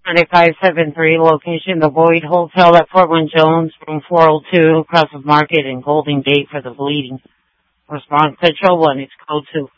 9573 location, the Boyd Hotel at Fort Wayne Jones, room 402, across the market and Golden Gate for the bleeding. Response control 1, it's code 2.